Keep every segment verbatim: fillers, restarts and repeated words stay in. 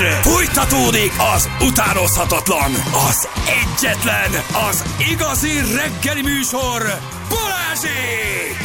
Fújtatódik az utánozhatatlan, az egyetlen, az igazi reggeli műsor, Balázsék!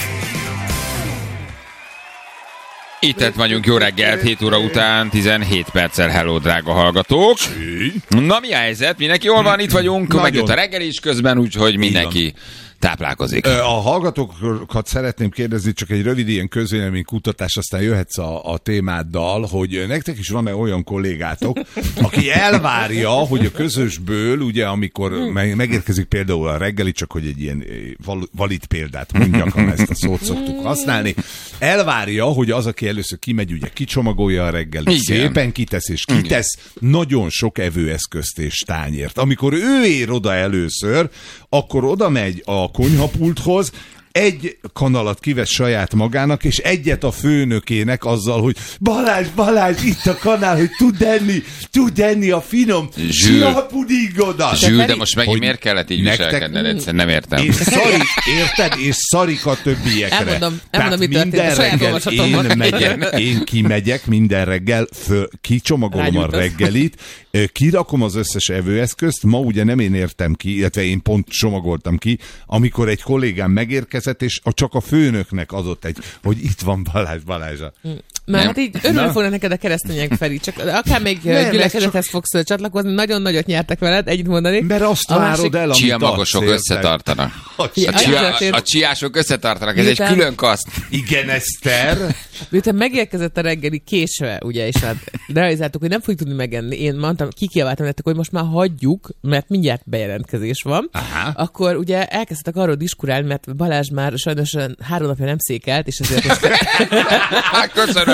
Itt vagyunk, jó reggelt, hét óra után, tizenhét perccel, hello, drága hallgatók. Na, mi a helyzet? Mindenki jól van, itt vagyunk, megjött a reggel is közben, úgyhogy mindenki táplálkozik. A hallgatókat szeretném kérdezni, csak egy rövid ilyen közvéleménykutatás, aztán jöhetsz a, a témáddal, hogy nektek is van-e olyan kollégátok, aki elvárja, hogy a közösből, ugye amikor megérkezik például a reggeli, csak hogy egy ilyen valid példát mondjak, ha ezt a szót szoktuk használni, elvárja, hogy az, aki először kimegy, ugye kicsomagolja a reggeli, szépen kitesz, és kitesz igen. Nagyon sok evőeszközt és tányért. Amikor ő ér oda először, akkor oda megy a konyhapulthoz, egy kanalat kivesz saját magának, és egyet a főnökének azzal, hogy Balázs, Balázs, itt a kanál, hogy tud enni, tud enni a finom csiapudingodat. Zsül, de most megint miért kellett így viselkedned? Egyszerűen nem értem. És szarik, érted? És szarik a többiekre. Elmondom, elmondom, mit történt. Minden reggel én, megyek, én kimegyek minden reggel, föl, kicsomagolom a reggelit, kirakom az összes evőeszközt, ma ugye nem én értem ki, illetve én pont csomagoltam ki, amikor egy kollégám megérkezett, és csak a főnöknek adott egy, hogy itt van Balázs, Balázsa. Mert hát így örülni fognak neked a keresztények, Feri, csak akár még gyülekezethez csak... fogsz csatlakozni, nagyon nagyot nyertek veled, együtt mondani. Mert azt várod el, amit csiamagosok összetartanak. A, csia, a csiások összetartanak, ez miután... egy külön kaszt. Igen, Eszter. Miután megérkezett a reggeli késve, ugye, és hát realizáltuk, hogy nem fogjuk tudni megenni. Én mondtam, kikiabáltam nektek, hogy most már hagyjuk, mert mindjárt bejelentkezés van. Aha. Akkor ugye elkezdtek arról diskurálni, mert Balázs már sajnos három napja nem székelt, és ezért most... Köszönöm.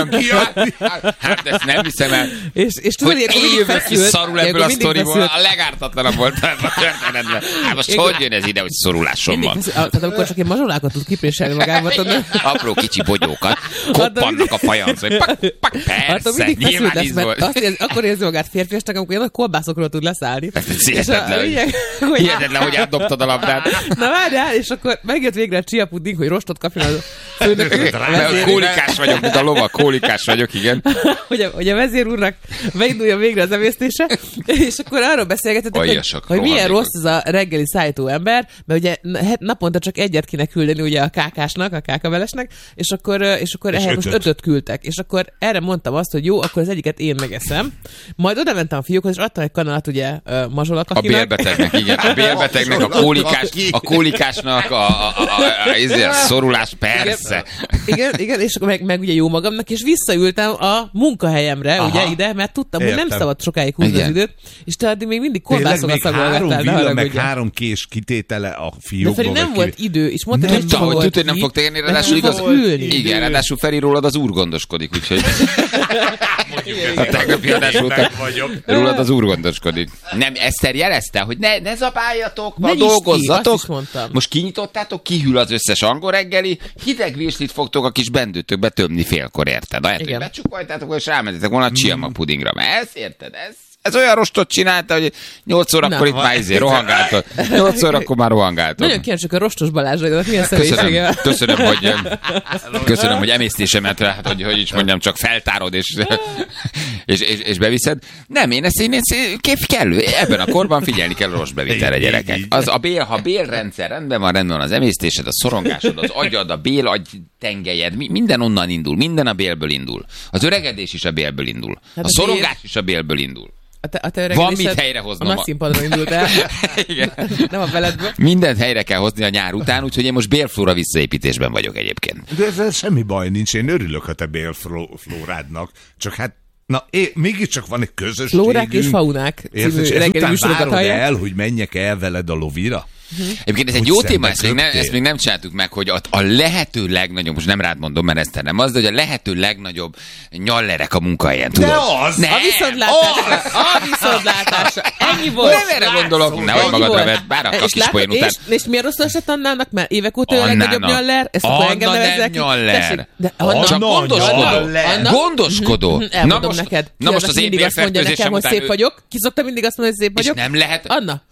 Hát ezt nem hiszem el. És, és tudod, hogy évek is szorul ebből a sztoriból, a legártatlanabb volt a történetben. Hát most hogy jön ez ide, hogy szorulásom van? Tehát amikor csak én mazsolákat tud kipréselni magába, tudod. Apró kicsi bogyókat, koppannak a fajanc, pak, pak, persze, nyilván íz volt. Akkor érzi magát férfiasnak, amikor ilyen korbászokról tud leszállni. Hihetetlen, hogy átdobtad a labdát. Na várjál, és akkor megjött végre a csiapuding, hogy rostot kapjon a főnök. Kólikás vagyok, mint a lovak, kólikás vagyok, igen. Hogy a, hogy a vezér úrnak beindulja végre az emésztése, és akkor arról beszélgetetek, hogy, hogy milyen rossz az a reggeli szállító ember, mert ugye naponta csak egyet kéne küldeni ugye a kákásnak, a kákavelesnek, és akkor, és akkor és ehhez ötöt. most ötöt küldtek. És akkor erre mondtam azt, hogy jó, akkor az egyiket én megeszem. Majd oda mentem a fiúkhoz, és adtam egy kanalat ugye mazsolak akinek. A bélbetegnek, igen. A bélbetegnek, a kólikás, a kólikásnak, a, a, a, a, a, a szorulás, persze. Igen, igen, igen, és akkor meg, meg ugye jó magamnak, és visszaültem a munkahelyemre, aha, ugye ide, mert tudtam, értem, hogy nem szabad sokáig húzni az időt, és te addig még mindig kolbászokat szagolgattál. Tényleg még három villa, meg három kés kitétele a fiókból. De Feri nem volt idő, és mondta, hogy nem volt. Tudod, hogy nem fog tenni, ráadásul igaz. Igen, ráadásul Feri rólad az úr gondoskodik, úgyhogy... A tegnapi adás után rólad az úr gondoskodik. Nem, Eszter jelezte, hogy ne, ne zabáljatok, ma dolgozzatok. Most kinyitottátok, kihűl az összes angol reggeli, hideg virslit fogtok a kis bendőtökbe tömni félkor, érted? Lehet, hogy becsukoltátok, és rámentetek volna a csiamag pudingra. Mert ezt érted? Ez, ez olyan rostot csinálta, hogy nyolc órakor itt már izé rohangáltok. nyolc órakor már rohangáltok. Nagyon kíváncsiak a rostos Balázsra, milyen személyisége. Köszönöm, hogy, köszönöm, hogy emésztésemet, hát, hogy, hogy is mondjam, csak feltárod és, és, és, és beviszed. Nem, én ezt, én ezt kép kellő. Ebben a korban figyelni kell a rossz bevitelre, gyerekek. Az a bél, ha bélrendszer rendben van, rendben van az emésztésed, a szorongásod, az agyad, a bél agy tengelyed, minden onnan indul, minden a bélből indul. Az öregedés is a bélből indul. Hát a, a szorongás bél... is a bélből indul. A te, a te van mit helyrehoznom. A nagyszínpadon indult el. Igen. Nem a beledből. Mindent helyre kell hozni a nyár után, úgyhogy én most bélflóra visszaépítésben vagyok egyébként. De ezzel semmi baj nincs, én örülök a te bélflórádnak. Csak hát, na, é, mégiscsak van egy közösségünk. Flórák és faunák. Érted, és ezután várod el, hogy menjek el veled a lovira? Uh-huh. Egyébként ez egy jó téma, ezt még, nem, ezt még nem csináltuk meg, hogy a, a lehető legnagyobb, most nem rád mondom, mert ezt nem az, de hogy a lehető legnagyobb nyallerek a munkahelyen, tudod? De az! Ne, a viszontlátásra! A viszontlátásra! Ennyi volt! Nem erre gondolok, nehogy magadra vedd, bár a kis poén után. És, és miért rosszul esett Annának? Mert évek óta a legnagyobb nyaller? Ezt akkor engem nevezzek ki. Nyaller. Anna csak gondoskodó. Gondoskodó. Elmondom neked. Na most az én bérfertőzésem után... Szép vagyok. Ki szokta mindig azt mondani, hogy szép vagyok? És nem lehet... Anna. És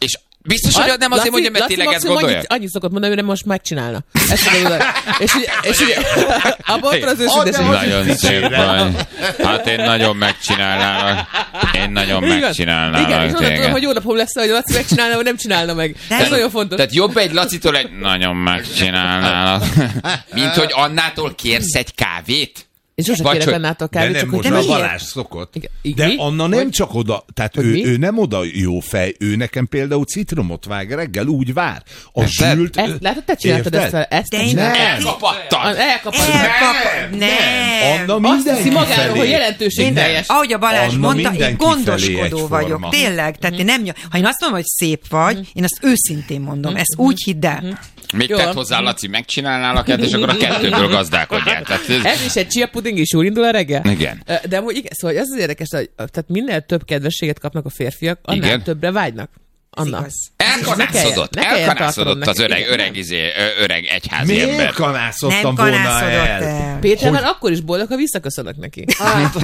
Biztos, hogy nem azért mondja, mert tényleg ezt gondolja? Annyit, annyit szokott mondani, hogy nem most megcsinálna. Ezt tudom, és ugye, és ugye abban az őszinteség. Nagyon szép vagy. Hát én nagyon megcsinálnám. Én nagyon megcsinálnám. Igen, és onnan tudom, hogy jó napom lesz, hogy Laci megcsinálna, vagy nem csinálna meg. Ez nagyon fontos. Tehát jobb egy Lacitól egy nagyon megcsinálnál. Mint hogy Annától kérsz egy kávét? És sosem kérek Annától kávét, csak hogy... De most a Balázs szokott. Igen. De Anna nem csak oda, tehát ő, ő nem oda jó fej, ő nekem például citromot vág reggel, úgy vár. A zsült... Látod, te csináltad ezt fel? Ezt nem. Elkapattad. Elkapattad. Nem. Anna mindenki azt hiszi magáról, hogy jelentőségteljes. Ahogy a Balázs mondta, én gondoskodó vagyok. Tényleg, tehát én nem... Ha én azt mondom, hogy szép vagy, én azt őszintén mondom. Ezt úgy hidd el. Még tett hozzá, Laci, megcsinálnál a és akkor a kettőből gazdálkodjál. Ez... ez is egy chia puding is úgy indul a reggel? Igen. De amúgy igen, szóval ez az érdekes, hogy tehát minél több kedvességet kapnak a férfiak, annál igen. többre vágynak. Anna. Elkanászodott, elkanászodott az öreg, öreg, izé, öreg egyházi Miért ember. Miért kanászottam volna el? el? Péter már akkor is boldog, ha visszaköszönök neki. Hát,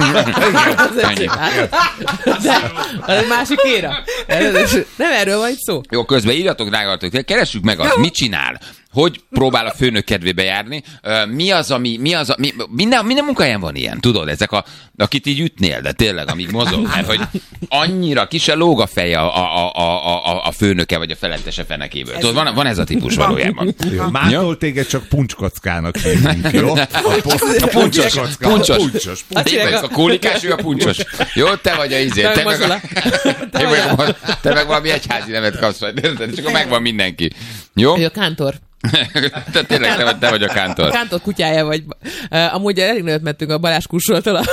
de az másik éra. Nem erről van itt szó. Jó, közben írjatok, drágalatok, keressük meg azt, mit csinál. Hogy próbál a főnök kedvébe járni? Mi az, ami, mi az, ami, minden, minden munkahelyen van ilyen, tudod, ezek a, akit így ütnél, de tényleg, amíg mozog, mert hogy annyira ki se lóg a feje a, a, a, a, a főnöke, vagy a felettese fenekéből. Tudod, van, van ez a típus valójában. Mától téged csak puncskockának hívunk, jó? A, a puncsos, puncsos. puncsos. A kólikás, ő a puncsos. Jó, te vagy a izé. Te, meg, a, te, meg, te meg valami egyházi nevet kapsz, csak akkor megvan mindenki. Jó? Ő a kántor. Te tényleg te vagy, te vagy a kántor. A kántor kutyája vagy. Uh, amúgy elég nagyot mentünk a Balázs kursoltól a,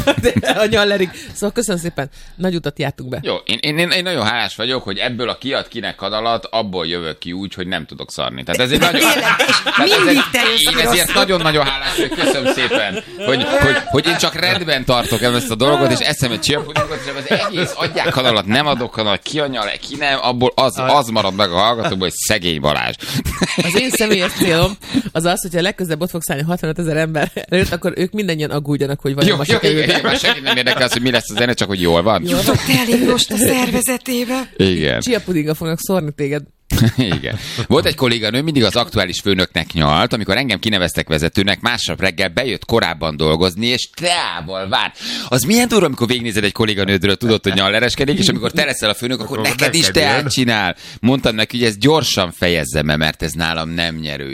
a Nyallerig. Szóval köszönöm szépen, nagy utat jártunk be. Jó, én, én, én nagyon hálás vagyok, hogy ebből a kiad kinek kadalat, abból jövök ki úgy, hogy nem tudok szarni. Tehát ezért nagyon, tehát ezért, én ezért nagyon-nagyon hálás vagyok, köszönöm szépen, hogy, hogy, hogy én csak rendben tartok ezt a dolgot, és eszem egy csillapodingot, és az egész adják kadalat, nem adok kadalat, ki a nyal, ki nem, abból az, az marad meg a hallgatóból, hogy szegény Balázs. Az én személyes célom az az, hogyha legközelebb ott fogsz állni hatvanöt ezer ember előtt, akkor ők mindannyian aggódjanak, hogy vajon ma sikerül. Már senki nem érdekel az, hogy mi lesz a zene, csak hogy jól van. Jutott elég most a szervezetébe. Igen. Chia pudinggal fognak szórni téged. Igen. Volt egy kolléganő, mindig az aktuális főnöknek nyalt, amikor engem kineveztek vezetőnek, másnap reggel bejött korábban dolgozni, és teával vár. Az milyen durva, amikor végignézed egy kolléganődről, tudod, hogy nyallereskedik, és amikor te leszel a főnök, akkor, akkor neked is teát csinál. Mondtam neki, hogy ezt gyorsan fejezzem, mert ez nálam nem nyerő.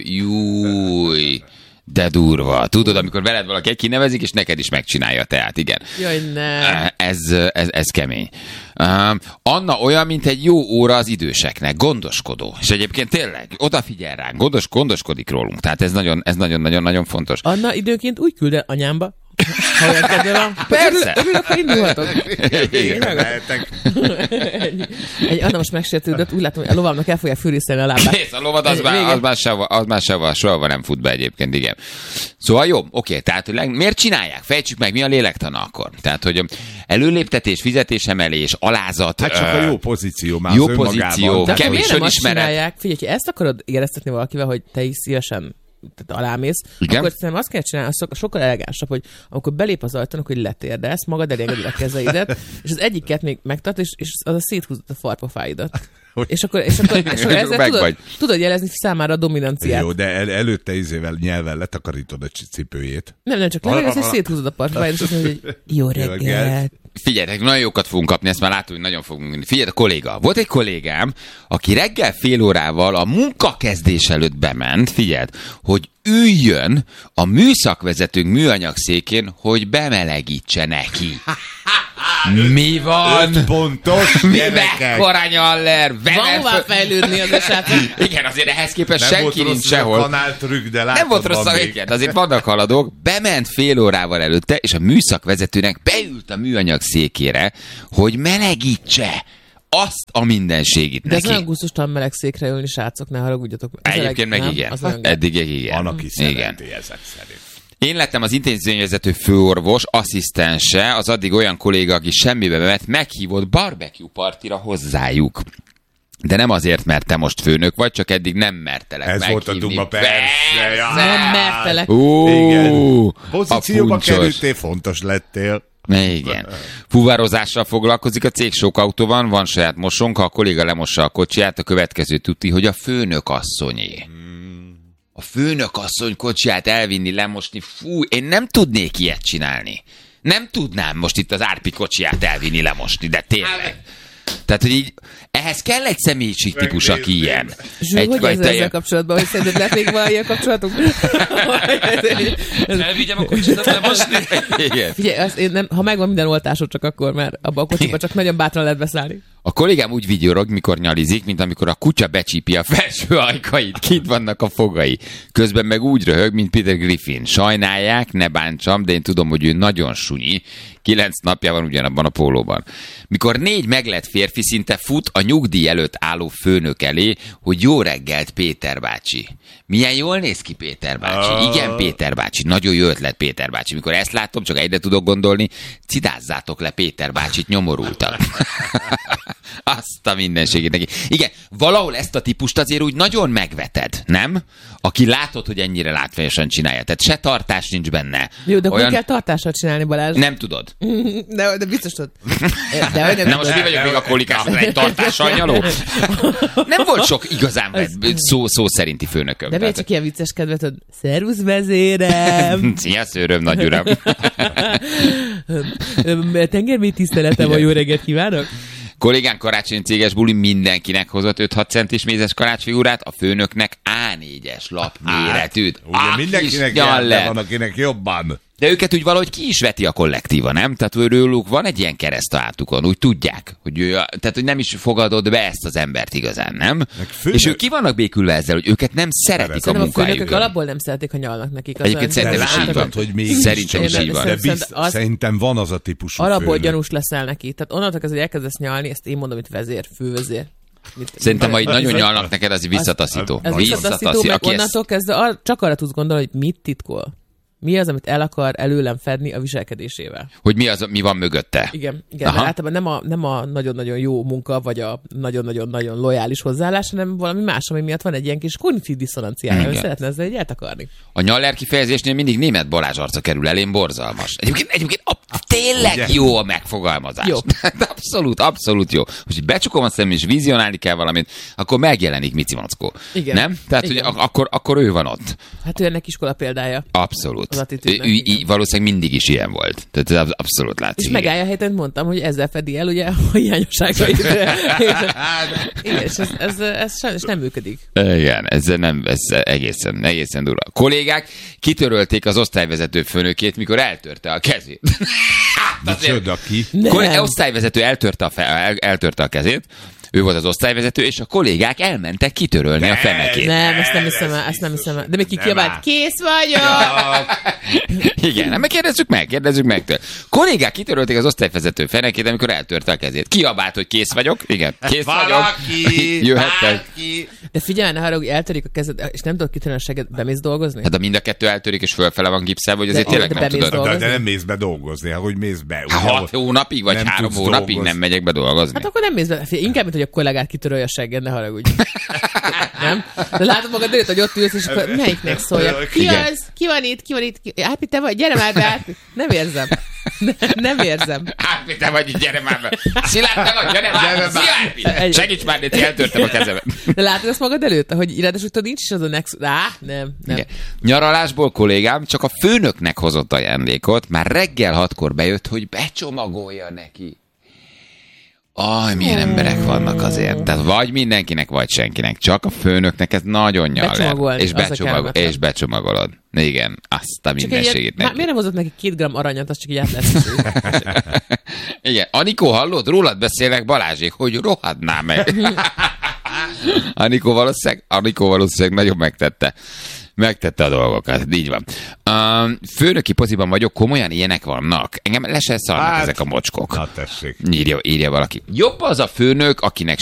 Júj. De durva. Tudod, amikor veled valaki kinevezik, és neked is megcsinálja a teát, igen. Jaj, ne. Ez, ez, ez kemény. Uh, Anna olyan, mint egy jó óra az időseknek, gondoskodó. És egyébként tényleg odafigyel ránk, gondos, gondoskodik rólunk. Tehát ez nagyon, ez nagyon-nagyon-nagyon fontos. Anna időnként úgy küld el anyámba, ha olyan kedve van. Persze. Örülök, ha indulhatok. Egy Anna most megsértődött, úgy látom, hogy a lovamnak el fogja fűrészelni a lábát. Kész, a lovad az, már, az már sehova, az már sehova, soha nem fut be egyébként, igen. Szóval jó, oké, tehát hogy miért csinálják? Fejtsük meg, mi a lélektana akkor? Tehát, hogy előléptetés, fizetésemelés, alázat. Hát csak a jó pozíció már jó pozíció, kevés önismeret. Figyelj, ha ezt akarod éreztetni valakivel, hogy te is szívesen tehát alámész, igen? Akkor szerintem azt kell csinálni, az sokkal elegánsabb, hogy amikor belép az ajtón, hogy letérdelsz, magad elé engeded a kezeidet, és az egyiket még megtart, és, és az a széthúzott a farpafáidat. És akkor, és akkor, és akkor ezzel tudod, tudod jelezni számára a dominanciát. Jó, de el, előtte izével nyelven letakarítod a cipőjét. Nem, nem, csak levegesz, és széthúzod a farpafáidat, és azt mondod, hogy jó reggelt. Figyeljetek, nagyon jókat fogunk kapni, ezt már látom, hogy nagyon fogunk működni. Figyelj, a kolléga. Volt egy kollégám, aki reggel fél órával a munkakezdés előtt bement, figyeld, hogy üljön a műszakvezetőnk műanyag székén, hogy bemelegítse neki. Mi van? Öt pontos gyerekek. Mekkora nyaller? Van hová fejlődni az esetben. Igen, azért ehhez képest nem senki nincs sehol. Trükk, de nem volt rossz a igen, azért vannak haladók. Bement fél órával előtte, és a műszakvezetőnek beült a műanyag székére, hogy melegítse azt a mindenségit de neki. De ez nagyon gusztustalan meleg székre ülni, srácok, ne haragudjatok. Egyébként meg igen. Eddig igen. Van, aki szereti ezek szerint. Én lettem az intézményvezető főorvos, asszisztense, az addig olyan kolléga, aki semmibe bement, meghívott barbecue partira hozzájuk. De nem azért, mert te most főnök vagy, csak eddig nem mertelek ez meghívni. Ez volt a duma, persze. persze. Nem mertelek. Ó, igen. Pozícióba kerültél, fontos lettél. Igen. Fuvarozással foglalkozik a cég, sok autó van, van saját mosónk, ha a kolléga lemossa a kocsiját, a következő tuti, hogy a főnök asszonyé. A főnök asszony kocsiját elvinni, lemosni, fú, én nem tudnék ilyet csinálni. Nem tudnám most itt az Árpi kocsiját elvinni, lemosni, de tényleg. Tehát, hogy így, ehhez kell egy személyiségtípus, aki ilyen. Zsú, hogy ez ezzel kapcsolatban, hogy szerinted lehet még van ilyen kapcsolatunk? Elvigyem a kocsit, lemosni? Igen. Figyelj, az, én nem, ha megvan minden oltásod, csak akkor már abba a kocsiba csak nagyon bátran lehet beszállni. A kollégám úgy vigyorog, mikor nyalizik, mint amikor a kutya becsípi a felső ajkait, kint vannak a fogai. Közben meg úgy röhög, mint Peter Griffin. Sajnálják, ne bántsam, de én tudom, hogy ő nagyon sunyi. Kilenc napja van ugyanabban a pólóban. Mikor négy meglett férfi szinte fut a nyugdíj előtt álló főnök elé, hogy jó reggelt, Péter bácsi. Milyen jól néz ki Péter bácsi. Oh. Igen, Péter bácsi. Nagyon jó ötlet, Péter bácsi. Mikor ezt látom, csak egyre tudok gondolni, cidázzátok le Péter bácsit, nyomorultak. Azt a mindenségét neki. Igen, valahol ezt a típust azért úgy nagyon megveted, nem? Aki látod, hogy ennyire látványosan csinálja. Tehát se tartás nincs benne. Jó, de Olyan... hogy kell tartással csinálni, Balázs? Nem tudod. De, de biztos tudod. De, hogy nem Na most mi vagyok még a kolikásra egy tartással nyaló? Nem volt sok igazán szó, szó szerinti főnököm. De miért csak ilyen vicces kedvet, hogy szervusz vezérem! Szia szőröm, nagy uram! Tengermély tiszteletem, a jó reggelt kívánok! Kollégánk karácsonyi céges buli mindenkinek hozott öt-hat centis mézes karácsfigurát, a főnöknek á négyes lapméretűt. Ugye ah, mindenkinek járta van, akinek jobban. De őket úgy valahogy ki is veti a kollektíva, nem? Tehát őrülük van egy ilyen kereszt a hátukon, úgy tudják, hogy ő, tehát hogy nem is fogadod be ezt az embert igazán, nem? Főnök... És ők ki vannak békülve ezzel, hogy őket nem szeretik Szerint. a munkájukon. A főnökök alapból nem szeretik, ha nyalnak nekik. Egyébként szerintem is így van. Hogy még szerintem is így van. De bizt, az... Szerintem van az a típusú alapból főnök. Gyanús leszel neki. Tehát onnantól kezdve, hogy elkezdesz nyalni, ezt én mondom, itt vezér, fővezér. Mit, Szerintem, ha így nagyon nyalnak neked, az visszataszító. Ez visszataszító, meg onnantól kezdve csak arra tudsz gondolni, hogy mit titkol. Mi az, amit el akar előlem fedni a viselkedésével? Hogy mi az, mi van mögötte? Igen, igen, de általában nem a, nem a nagyon-nagyon jó munka, vagy a nagyon-nagyon-nagyon lojális hozzáállás, hanem valami más, ami miatt van egy ilyen kis kognitív diszonanciája, hogy szeretne ezzel egy eltakarni. A nyaller kifejezésnél mindig német Balázs arca kerül elém, borzalmas. Egyébként, egyébként a, tényleg ugye? Jó a megfogalmazás. Jó. abszolút, abszolút jó. Most becsukom a szemem, és vizionálni kell valamit, akkor megjelenik Mici Mackó. Igen. Nem? Tehát, igen. Hogy akkor, akkor ő van ott. Hát ő ennek iskola példája. Abszolút. Ő, ő, ő valószínűleg mindig is ilyen volt. Tehát ez abszolút látszik. És megállja a helyet, mondtam, hogy ezzel fedi el ugye a hiányosságait. Igen, és ez, ez, ez sajnos nem működik. Igen, ez, nem, ez egészen, egészen durva. Kollégák kitörölték az osztályvezető főnökét, mikor eltörte a kezét. Micsoda ki? Az osztályvezető eltörte a, fe, el, eltörte a kezét, ő volt az osztályvezető, és a kollégák elmentek kitörölni ne, a fenekét. Nem, ezt nem hiszem el, ezt nem hiszem el. De még ki kiabált, kész vagyok! Igen, nem, kérdezzük meg, kérdezzük meg tőle. Kollégák kitörölték az osztályvezető fenekét, amikor eltörte a kezét. Kiabált, hogy kész vagyok? Igen, kész Valaki, vagyok. Jöhettek. De figyelj, ne haragudj, eltörik a kezed, és nem tudod kitörölni a seged, bemész dolgozni? Hát a mind a kettő eltörik, és fölfele van gipszelve, hogy azért de, tényleg de nem tudod. De, de nem mész be dolgozni, hogy mész be. Ugye, hat hónapig, vagy három hónapig dolgozni. Nem megyek be dolgozni. Hát akkor nem mész be. Inkább, mint hogy a kollégát kitörölj a segged, ne haragudj. Nem? De látod magad előtt, hogy ott ülsz, és akkor melyiknek szólja? Ki az? Ki van itt? Ki van itt? Árpi, te vagy? Gyere már be, Árpi. Nem érzem. Ne, nem érzem. Árpi, te vagy itt, gyere már be. Szilárd, te vagy, gyere már be. Szia, Árpi. Segíts már, de eltörtem a kezemet. De látod azt magad előtt, hogy ráadásul tudod, nincs is az a next... Á, nem, nem. Igen. Nyaralásból kollégám csak a főnöknek hozott ajándékot, már reggel hatkor bejött, hogy becsomagolja neki. Aj, milyen emberek vannak azért. Tehát vagy mindenkinek, vagy senkinek. Csak a főnöknek ez nagyon nyaller. És, becsomagol, és becsomagolod. Igen, azt a mindenségét neki. Miért nem hozott neki két gram aranyat, az csak így át lesz. Igen. Anikó, hallod? Rólad beszélnek Balázsék, hogy rohadná meg. Anikó valószínűleg, Anikó valószínűleg nagyon megtette. Megtette a dolgokat, így van. Um, főnöki poziban vagyok, komolyan ilyenek vannak. Engem le se szarnak hát, ezek a mocskok. Na tessék. Írja, írja valaki. Jobb az a főnök, akinek